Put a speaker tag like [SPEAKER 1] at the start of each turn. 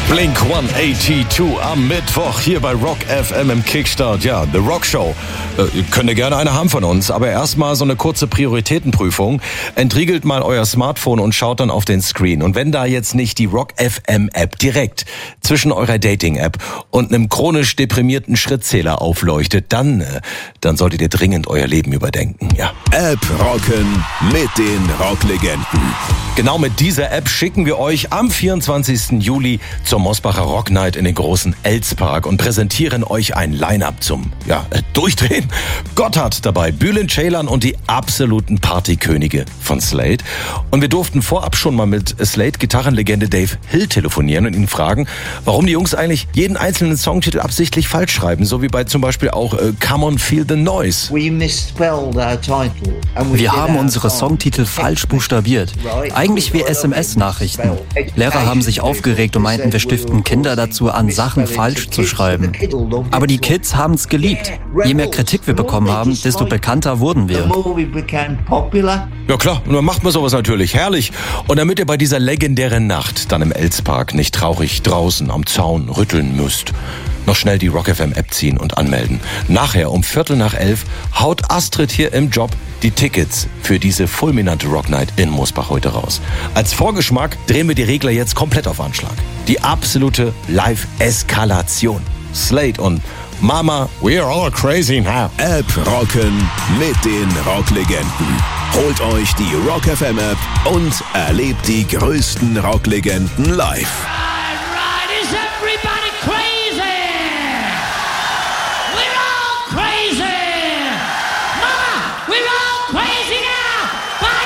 [SPEAKER 1] Blink-182 am Mittwoch hier bei Rock FM im Kickstart. Ja, The Rock Show. Könnt ihr gerne eine haben von uns, aber erstmal so eine kurze Prioritätenprüfung. Entriegelt mal euer Smartphone und schaut dann auf den Screen. Und wenn da jetzt nicht die Rock FM App direkt zwischen eurer Dating-App und einem chronisch deprimierten Schrittzähler aufleuchtet, dann solltet ihr dringend euer Leben überdenken. Ja.
[SPEAKER 2] App rocken mit den Rocklegenden.
[SPEAKER 1] Genau mit dieser App schicken wir euch am 24. Juli zur Mosbacher Rock Night in den großen Elspark und präsentieren euch ein Line-Up zum Durchdrehen. Gotthard dabei, Bülent Ceylan und die absoluten Partykönige von Slade. Und wir durften vorab schon mal mit Slade-Gitarrenlegende Dave Hill telefonieren und ihn fragen, warum die Jungs eigentlich jeden einzelnen Songtitel absichtlich falsch schreiben, so wie bei zum Beispiel auch Come On Feel the Noise.
[SPEAKER 3] Wir haben unsere Songtitel falsch buchstabiert. Eigentlich wie SMS-Nachrichten. Lehrer haben sich aufgeregt und meinten, wir stiften Kinder dazu an, Sachen falsch zu schreiben. Aber die Kids haben es geliebt. Je mehr Kritik wir bekommen haben, desto bekannter wurden wir.
[SPEAKER 1] Ja klar, und dann macht man sowas natürlich. Herrlich. Und damit ihr bei dieser legendären Nacht dann im Elspark nicht traurig draußen am Zaun rütteln müsst, noch schnell die Rock FM App ziehen und anmelden. Nachher um 11:15 haut Astrid hier im Job die Tickets für diese fulminante Rock Night in Mosbach heute raus. Als Vorgeschmack drehen wir die Regler jetzt komplett auf Anschlag. Die absolute Live-Eskalation. Slade und Mama, we're all crazy now.
[SPEAKER 2] App rocken mit den Rocklegenden. Holt euch die Rock FM App und erlebt die größten Rocklegenden live.